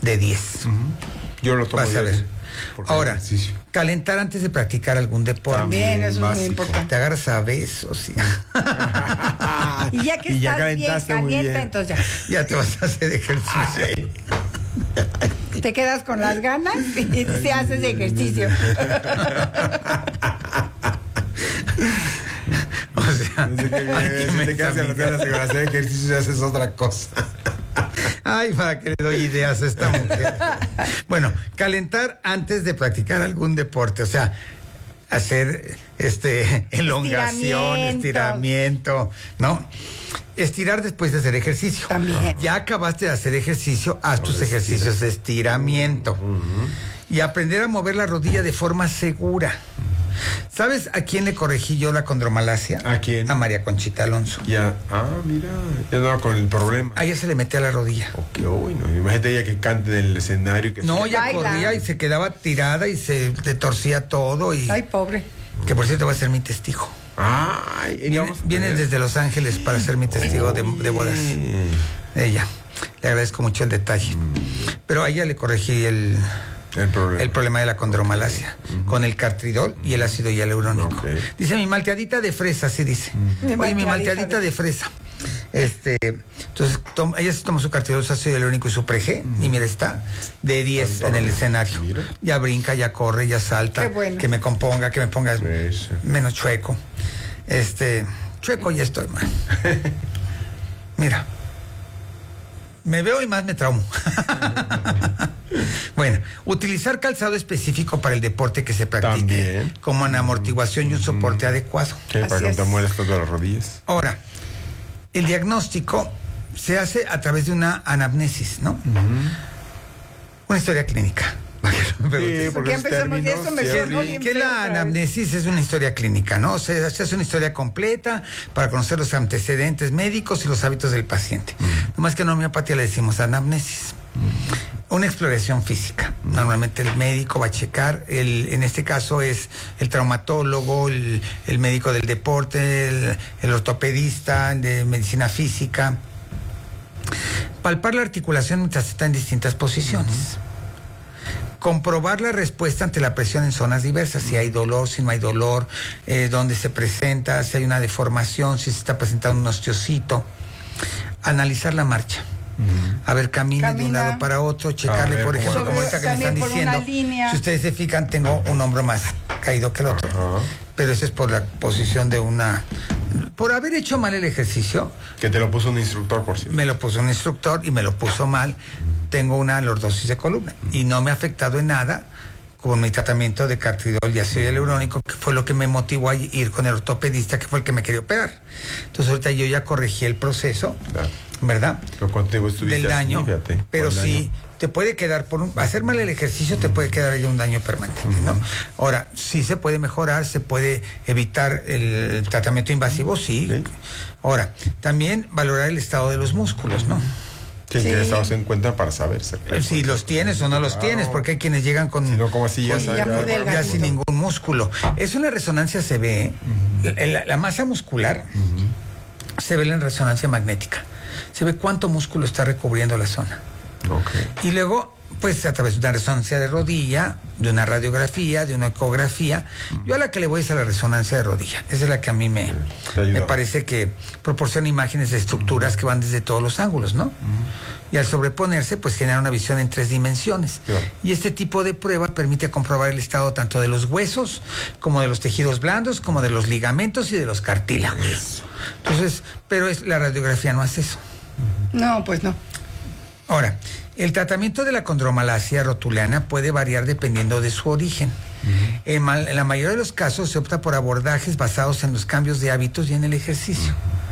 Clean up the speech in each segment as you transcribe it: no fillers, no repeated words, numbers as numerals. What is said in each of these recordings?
de 10. Yo lo tomo. Vas a ver. Ahora, ejercicio. calentar antes de practicar algún deporte. También, eso es muy básico. importante. Te agarras a besos. Y ya que Y ya estás bien calentaste muy caliente, bien. entonces Ya te vas a hacer ejercicio. ya te quedas con las ganas y te haces ejercicio. O sea, ay, Si te quedas en las ganas de hacer ejercicio y haces otra cosa. ay, para que le doy ideas a esta mujer. Bueno, calentar antes de practicar algún deporte, o sea, hacer elongación, estiramiento, ¿no? Estirar después de hacer ejercicio. También. Ya acabaste de hacer ejercicio, haz tus ejercicios de estiramiento. Y aprender a mover la rodilla de forma segura. ¿Sabes a quién le corregí yo la condromalacia? ¿A quién? A María Conchita Alonso. Ya, mira, ya no con el problema. A ella se le metía la rodilla. Ok, bueno, imagínate ella que cante en el escenario. Que No, se... ella Baila. corría y se quedaba tirada y se le torcía todo. Y Ay, pobre. que por cierto va a ser mi testigo. Ay, Viene desde Los Ángeles para ser mi testigo de bodas. Ella. Le agradezco mucho el detalle. Pero a ella le corregí el problema de la condromalacia con el cartridol y el ácido hialurónico. Okay. Dice mi malteadita de fresa, así dice. Oye, mi malteadita de fresa. Entonces ella se toma su cartridol, su ácido hialurónico y su prege y mira, está de 10 en el escenario. Mira. Ya brinca, ya corre, ya salta. Qué bueno. Que me componga, que me ponga Eso. menos chueco. Chueco ya estoy mal. Mira. Me veo y más me traumo. Bueno, utilizar calzado específico para el deporte que se practique, También. como en amortiguación y un soporte adecuado. ¿Qué? Para Así que no te es. mueras todas las rodillas. Ahora, el diagnóstico se hace a través de una anamnesis, ¿no? Una historia clínica. Sí, porque esos empezamos y eso me términos, sonó sí. bien. Que la anamnesis es una historia clínica, ¿no? O sea, se hace una historia completa para conocer los antecedentes médicos y los hábitos del paciente. Nomás que en homeopatía le decimos anamnesis. Una exploración física. Normalmente el médico va a checar, en este caso es el traumatólogo, el médico del deporte, el ortopedista de medicina física. Palpar la articulación mientras está en distintas posiciones. Comprobar la respuesta ante la presión en zonas diversas, si hay dolor, si no hay dolor, dónde se presenta, si hay una deformación, si se está presentando un osteocito. Analizar la marcha. A ver, camine de un Camina. lado para otro, checarle, ver, por cómo ejemplo, lo como ves. ahorita que me están También por una diciendo. línea. Si ustedes se fijan, tengo un hombro más caído que el otro. Ajá. Pero eso es por la posición de por haber hecho mal el ejercicio. Que te lo puso un instructor, por cierto. Me lo puso un instructor y me lo puso mal. Tengo una lordosis de columna y no me ha afectado en nada con mi tratamiento de cartridol y ácido hialurónico, que fue lo que me motivó a ir con el ortopedista, que fue el que me quería operar. Entonces ahorita yo ya corregí el proceso, Claro. ¿verdad? Pero cuánto tiempo estuviste Del daño, así, fíjate, pero por el sí daño. te puede quedar hacer mal el ejercicio te puede quedar ahí un daño permanente, ¿no? Ahora, sí se puede mejorar, se puede evitar el tratamiento invasivo, sí. Sí. Ahora, también valorar el estado de los músculos, ¿no? Sí, que estabas en cuenta para saber exactamente. Si los tienes o no los tienes, porque hay quienes llegan con, Si no, como así ya con- sabes, ya muy ya- delgadito. ya sin ningún músculo. Es una resonancia se ve, la masa muscular se ve en resonancia magnética. Se ve cuánto músculo está recubriendo la zona. Ok. Y luego, pues a través de una resonancia de rodilla, de una radiografía, de una ecografía, yo a la que le voy es a la resonancia de rodilla. Esa es la que a mí Te ayuda. me parece que proporciona imágenes de estructuras que van desde todos los ángulos, ¿no? Y al sobreponerse, pues genera una visión en 3 dimensiones. Claro. Y este tipo de prueba permite comprobar el estado tanto de los huesos, como de los tejidos blandos, como de los ligamentos y de los cartílagos. Entonces, pero la radiografía no hace eso. No, pues no. Ahora, el tratamiento de la condromalacia rotuliana puede variar dependiendo de su origen. En la mayoría de los casos se opta por abordajes basados en los cambios de hábitos y en el ejercicio.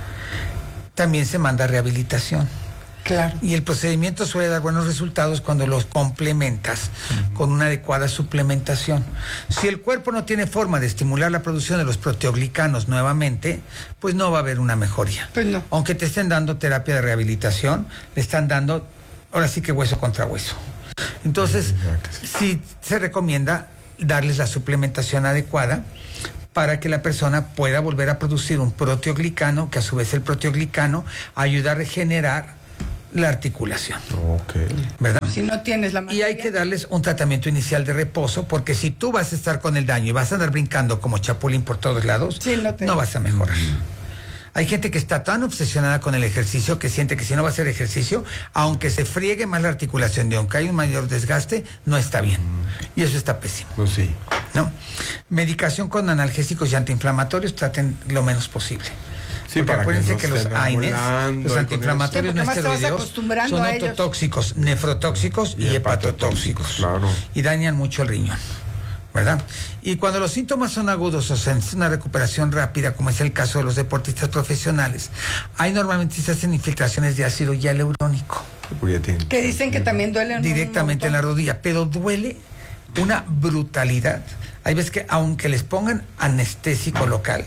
También se manda rehabilitación. Claro. Y el procedimiento suele dar buenos resultados cuando los complementas con una adecuada suplementación. Si el cuerpo no tiene forma de estimular la producción de los proteoglicanos nuevamente, pues no va a haber una mejoría. Pues no. Aunque te estén dando terapia de rehabilitación, le están dando, ahora sí que hueso contra hueso. Entonces, sí se recomienda darles la suplementación adecuada para que la persona pueda volver a producir un proteoglicano, que a su vez el proteoglicano ayuda a regenerar la articulación. Ok. ¿Verdad? Si no tienes la Y hay que darles un tratamiento inicial de reposo, porque si tú vas a estar con el daño y vas a andar brincando como chapulín por todos lados, Sí, no vas a mejorar. Hay gente que está tan obsesionada con el ejercicio que siente que si no va a hacer ejercicio, aunque se friegue más la articulación y aunque hay un mayor desgaste, no está bien. Y eso está pésimo. Pues sí. ¿No? Medicación con analgésicos y antiinflamatorios, traten lo menos posible. Sí, Porque para que acuérdense no que los estén AINES, ambulando los y antiinflamatorios no con eso. Sí, porque más te vas esteroideos, acostumbrando son a ellos. ototóxicos, nefrotóxicos y hepatotóxicos. Claro. Y dañan mucho el riñón, ¿verdad? Y cuando los síntomas son agudos o se necesita una recuperación rápida, como es el caso de los deportistas profesionales, ahí normalmente se hacen infiltraciones de ácido hialurónico Que dicen que también duelen directamente en la rodilla, pero duele una brutalidad. Hay veces que aunque les pongan anestésico local,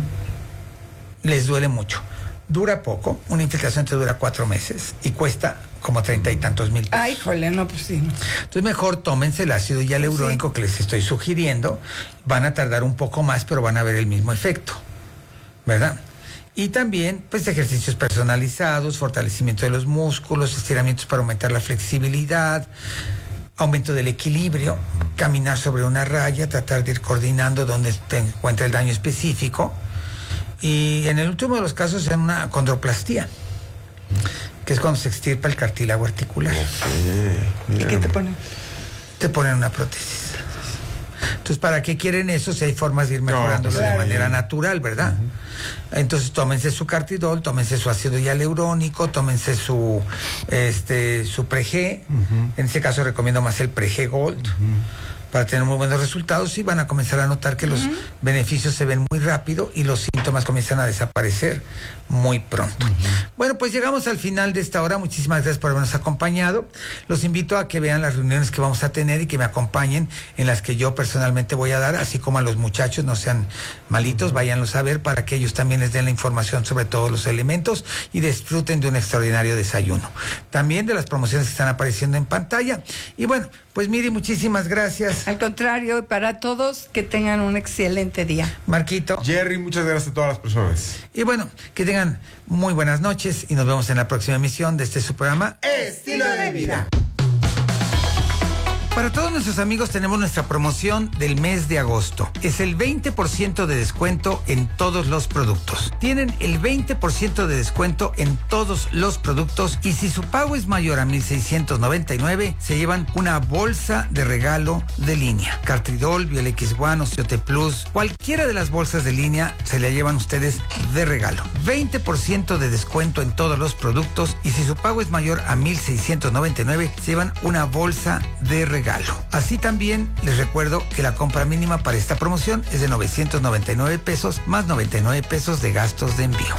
les duele mucho. Dura poco, una infiltración te dura 4 meses y cuesta como 30 y tantos mil pesos. Ay, jole, no, pues sí. Entonces mejor tómense el ácido hialurónico que les estoy sugiriendo. Van a tardar un poco más, pero van a ver el mismo efecto, ¿verdad? Y también, pues, ejercicios personalizados, fortalecimiento de los músculos, estiramientos para aumentar la flexibilidad, aumento del equilibrio, caminar sobre una raya, tratar de ir coordinando donde te encuentra el daño específico. Y en el último de los casos, en una condroplastía, que es cuando se extirpa el cartílago articular. ¿Y qué te ponen? Te ponen una prótesis. Entonces, ¿para qué quieren eso si hay formas de ir mejorándolo de manera natural, verdad? Entonces, tómense su cartidol, tómense su ácido hialurónico, tómense su Pre-G. En este caso recomiendo más el Pre-G Gold. Para tener muy buenos resultados y van a comenzar a notar que los beneficios se ven muy rápido y los síntomas comienzan a desaparecer muy pronto. Bueno, pues llegamos al final de esta hora. Muchísimas gracias por habernos acompañado. Los invito a que vean las reuniones que vamos a tener y que me acompañen en las que yo personalmente voy a dar, así como a los muchachos, no sean malitos, váyanlos a ver para que ellos también les den la información sobre todos los elementos y disfruten de un extraordinario desayuno. También de las promociones que están apareciendo en pantalla. Y bueno, pues Miri, muchísimas gracias. Al contrario, para todos, que tengan un excelente día. Marquito. Jerry, muchas gracias a todas las personas. Y bueno, que tengan muy buenas noches y nos vemos en la próxima emisión de su programa Estilo de Vida. Para todos nuestros amigos tenemos nuestra promoción del mes de agosto. Es el 20% de descuento en todos los productos. Tienen el 20% de descuento en todos los productos y si su pago es mayor a 1,699, se llevan una bolsa de regalo de línea. Cartridol, Biolex-1, Osteote Plus, cualquiera de las bolsas de línea se la llevan ustedes de regalo. 20% de descuento en todos los productos y si su pago es mayor a 1,699, se llevan una bolsa de regalo. Así también les recuerdo que la compra mínima para esta promoción es de 999 pesos más 99 pesos de gastos de envío.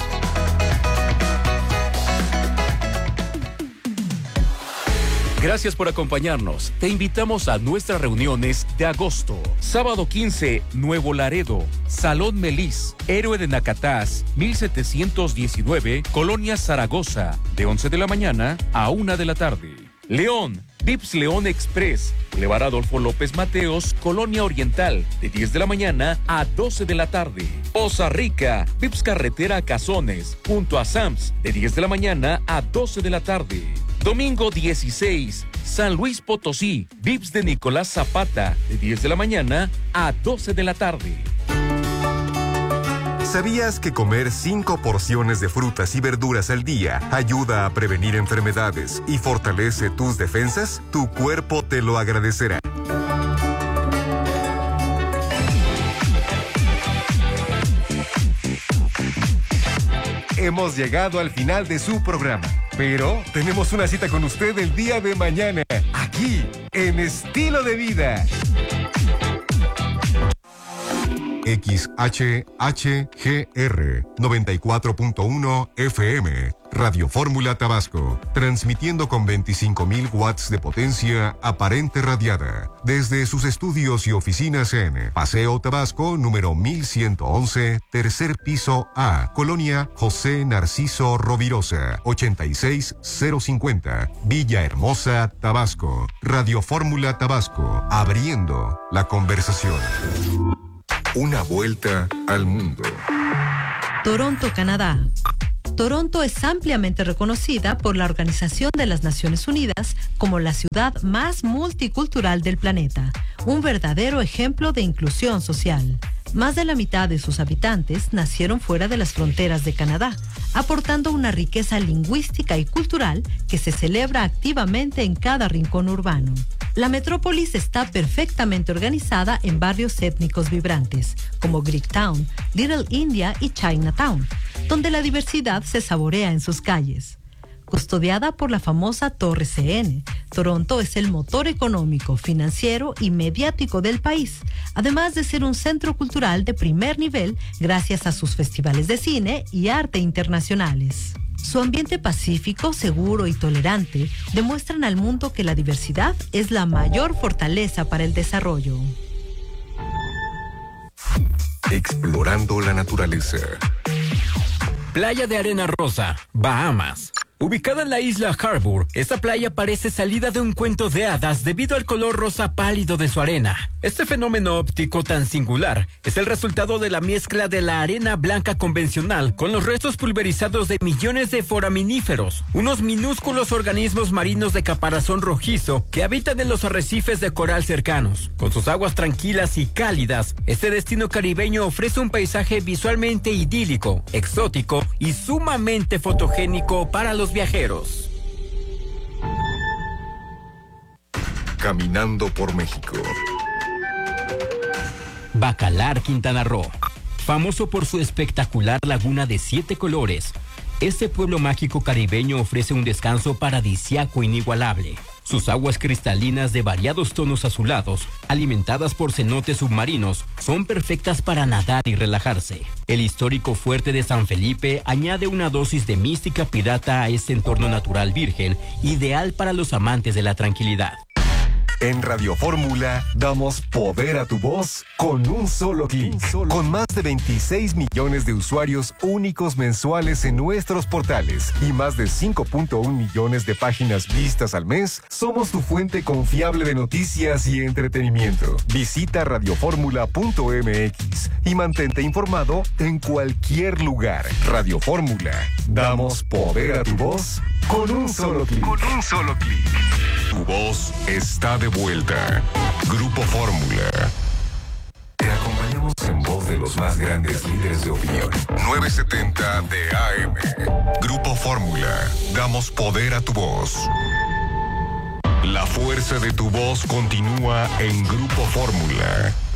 Gracias por acompañarnos. Te invitamos a nuestras reuniones de agosto. Sábado 15, Nuevo Laredo, Salón Melis, Héroe de Nacatás, 1719, Colonia Zaragoza, de 11 de la mañana a 1 de la tarde. León, Vips León Express, Boulevard Adolfo López Mateos, Colonia Oriental, de 10 de la mañana a 12 de la tarde. Poza Rica, Vips Carretera Cazones, junto a Sams, de 10 de la mañana a 12 de la tarde. Domingo 16, San Luis Potosí, Vips de Nicolás Zapata, de 10 de la mañana a 12 de la tarde. ¿Sabías que comer 5 porciones de frutas y verduras al día ayuda a prevenir enfermedades y fortalece tus defensas? Tu cuerpo te lo agradecerá. Hemos llegado al final de su programa, pero tenemos una cita con usted el día de mañana, aquí, en Estilo de Vida. XHHGR 94.1 FM, Radio Fórmula Tabasco, transmitiendo con 25,000 watts de potencia aparente radiada, desde sus estudios y oficinas en Paseo Tabasco, número 1111, tercer piso A, Colonia José Narciso Rovirosa, 86050, Villahermosa, Tabasco. Radio Fórmula Tabasco, abriendo la conversación. Una vuelta al mundo. Toronto, Canadá. Toronto es ampliamente reconocida por la Organización de las Naciones Unidas como la ciudad más multicultural del planeta, un verdadero ejemplo de inclusión social. Más de la mitad de sus habitantes nacieron fuera de las fronteras de Canadá, aportando una riqueza lingüística y cultural que se celebra activamente en cada rincón urbano. La metrópolis está perfectamente organizada en barrios étnicos vibrantes, como Greektown, Little India y Chinatown, donde la diversidad se saborea en sus calles. Custodiada por la famosa Torre CN, Toronto es el motor económico, financiero y mediático del país, además de ser un centro cultural de primer nivel gracias a sus festivales de cine y arte internacionales. Su ambiente pacífico, seguro y tolerante demuestran al mundo que la diversidad es la mayor fortaleza para el desarrollo. Explorando la naturaleza. Playa de Arena Rosa, Bahamas. Ubicada en la isla Harbour, esta playa parece salida de un cuento de hadas debido al color rosa pálido de su arena. Este fenómeno óptico tan singular es el resultado de la mezcla de la arena blanca convencional con los restos pulverizados de millones de foraminíferos, unos minúsculos organismos marinos de caparazón rojizo que habitan en los arrecifes de coral cercanos. Con sus aguas tranquilas y cálidas, este destino caribeño ofrece un paisaje visualmente idílico, exótico y sumamente fotogénico para los viajeros. Caminando por México. Bacalar, Quintana Roo. Famoso por su espectacular laguna de 7 colores, este pueblo mágico caribeño ofrece un descanso paradisíaco inigualable. Sus aguas cristalinas de variados tonos azulados, alimentadas por cenotes submarinos, son perfectas para nadar y relajarse. El histórico fuerte de San Felipe añade una dosis de mística pirata a este entorno natural virgen, ideal para los amantes de la tranquilidad. En Radio Fórmula damos poder a tu voz con un solo clic. Con más de 26 millones de usuarios únicos mensuales en nuestros portales y más de 5.1 millones de páginas vistas al mes, somos tu fuente confiable de noticias y entretenimiento. Visita radioformula.mx y mantente informado en cualquier lugar. Radio Fórmula. Damos poder a tu voz con un solo clic. Tu voz está de vuelta. Grupo Fórmula. Te acompañamos en voz de los más grandes líderes de opinión. 970 de AM. Grupo Fórmula. Damos poder a tu voz. La fuerza de tu voz continúa en Grupo Fórmula.